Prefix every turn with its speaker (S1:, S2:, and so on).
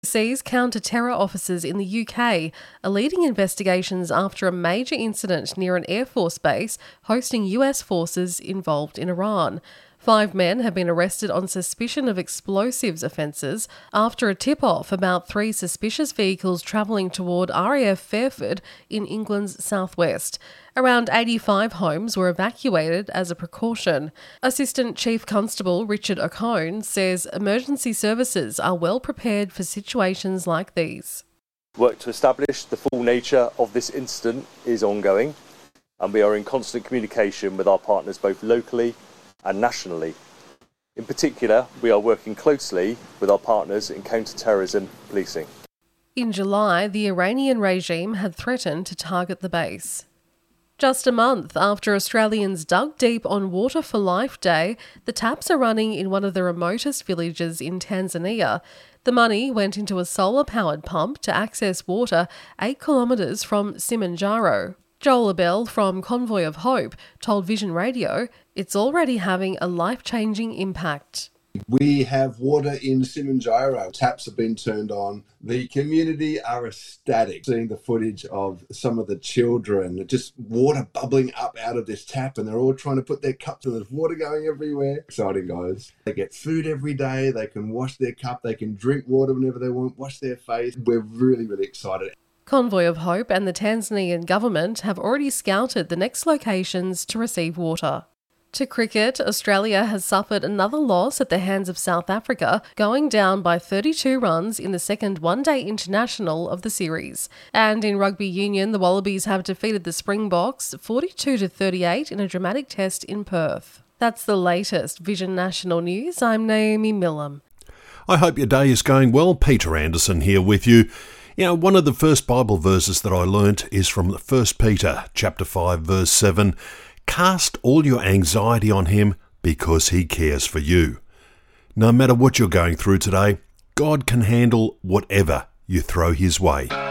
S1: Overseas counter-terror officers in the UK are leading investigations after a major incident near an Air Force base hosting US forces involved in Iran. 5 men have been arrested on suspicion of explosives offences after a tip-off about 3 suspicious vehicles travelling toward RAF Fairford in England's southwest. Around 85 homes were evacuated as a precaution. Assistant Chief Constable Richard O'Cone says emergency services are well prepared for situations like these.
S2: Work to establish the full nature of this incident is ongoing, and we are in constant communication with our partners both locally and nationally. In particular, we are working closely with our partners in counter-terrorism policing.
S1: In July, the Iranian regime had threatened to target the base. Just a month after Australians dug deep on Water for Life Day, the taps are running in one of the remotest villages in Tanzania. The money went into a solar-powered pump to access water 8 kilometres from Simanjaro. Joel Abel from Convoy of Hope told Vision Radio it's already having a life-changing impact.
S3: We have water in Simanjaro. Taps have been turned on. The community are ecstatic seeing the footage of some of the children, just water bubbling up out of this tap, and they're all trying to put their cups and there's water going everywhere. Exciting, guys. They get food every day. They can wash their cup. They can drink water whenever they want, wash their face. We're really, really excited.
S1: Convoy of Hope and the Tanzanian government have already scouted the next locations to receive water. To cricket, Australia has suffered another loss at the hands of South Africa, going down by 32 runs in the second one-day international of the series. And in rugby union, the Wallabies have defeated the Springboks 42-38 in a dramatic test in Perth. That's the latest Vision National News. I'm Naomi Millam.
S4: I hope your day is going well. Peter Anderson here with you. You know, one of the first Bible verses that I learnt is from 1 Peter chapter 5, verse 7. Cast all your anxiety on him because he cares for you. No matter what you're going through today, God can handle whatever you throw his way.